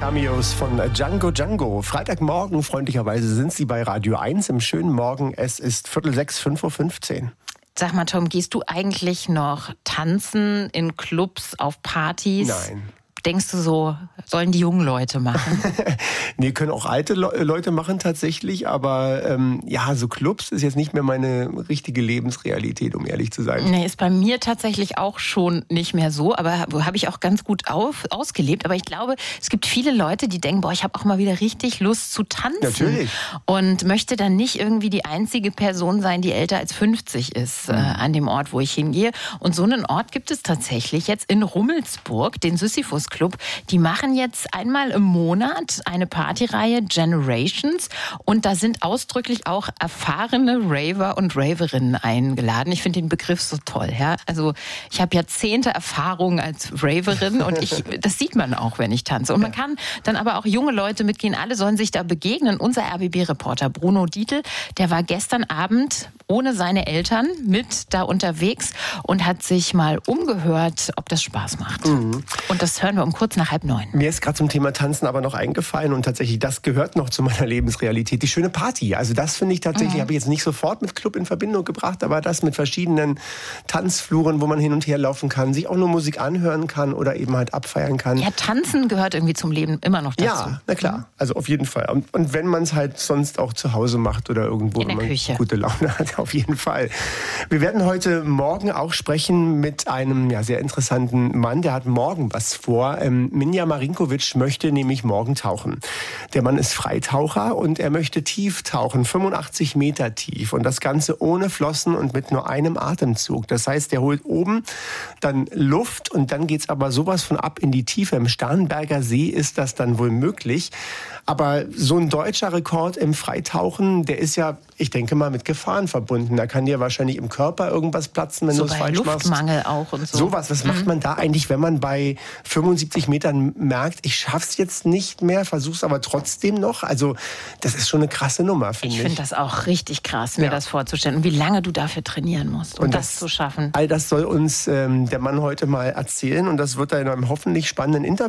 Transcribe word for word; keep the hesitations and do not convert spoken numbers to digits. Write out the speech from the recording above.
Cameos von Django Django. Freitagmorgen, freundlicherweise, sind Sie bei Radio eins im schönen Morgen. Es ist Viertel sechs, fünf Uhr fünfzehn. Sag mal, Tom, gehst du eigentlich noch tanzen in Clubs, auf Partys? Nein. Denkst du so, sollen die jungen Leute machen? Nee, können auch alte Le- Leute machen tatsächlich, aber ähm, ja, so Clubs ist jetzt nicht mehr meine richtige Lebensrealität, um ehrlich zu sein. Nee, ist bei mir tatsächlich auch schon nicht mehr so, aber habe ich auch ganz gut auf, ausgelebt. Aber ich glaube, es gibt viele Leute, die denken, boah, ich habe auch mal wieder richtig Lust zu tanzen. Natürlich. Und möchte dann nicht irgendwie die einzige Person sein, die älter als fünfzig ist, mhm. äh, an dem Ort, wo ich hingehe. Und so einen Ort gibt es tatsächlich jetzt in Rummelsburg, den Sisyphus Club. Die machen jetzt einmal im Monat eine Partyreihe Generations und da sind ausdrücklich auch erfahrene Raver und Raverinnen eingeladen. Ich finde den Begriff so toll. Ja? Also ich habe Jahrzehnte Erfahrung als Raverin und ich, das sieht man auch, wenn ich tanze. Und man kann dann aber auch junge Leute mitgehen. Alle sollen sich da begegnen. Unser R B B-Reporter Bruno Dietl, der war gestern Abend ohne seine Eltern mit da unterwegs und hat sich mal umgehört, ob das Spaß macht. Mhm. Und das hören wir um kurz nach halb neun. Mir ist gerade zum Thema Tanzen aber noch eingefallen und tatsächlich, das gehört noch zu meiner Lebensrealität. Die schöne Party. Also das finde ich tatsächlich, mhm. habe ich jetzt nicht sofort mit Club in Verbindung gebracht, aber das mit verschiedenen Tanzfluren, wo man hin und her laufen kann, sich auch nur Musik anhören kann oder eben halt abfeiern kann. Ja, Tanzen gehört irgendwie zum Leben immer noch dazu. Ja, na klar. Mhm. Also auf jeden Fall. Und, und wenn man es halt sonst auch zu Hause macht oder irgendwo, in der wenn man Küche. Gute Laune hat, auf jeden Fall. Wir werden heute Morgen auch sprechen mit einem ja, sehr interessanten Mann, der hat morgen was vor. Ähm, Minja Marinkovic möchte nämlich morgen tauchen. Der Mann ist Freitaucher und er möchte tief tauchen, fünfundachtzig Meter tief. Und das Ganze ohne Flossen und mit nur einem Atemzug. Das heißt, er holt oben dann Luft und dann geht's aber sowas von ab in die Tiefe. Im Starnberger See ist das dann wohl möglich. Aber so ein deutscher Rekord im Freitauchen, der ist ja, ich denke mal, mit Gefahren verbunden. Da kann dir wahrscheinlich im Körper irgendwas platzen, wenn so du es falsch machst. Luftmangel auch und so. Sowas, was mhm. macht man da eigentlich, wenn man bei fünfundsiebzig Metern merkt, ich schaff's jetzt nicht mehr, versuch's aber trotzdem noch? Also das ist schon eine krasse Nummer, finde ich. Ich finde das auch richtig krass, mir ja. das vorzustellen. Und wie lange du dafür trainieren musst, um und das, das zu schaffen. All das soll uns ähm, der Mann heute mal erzählen und das wird er in einem hoffentlich spannenden Interview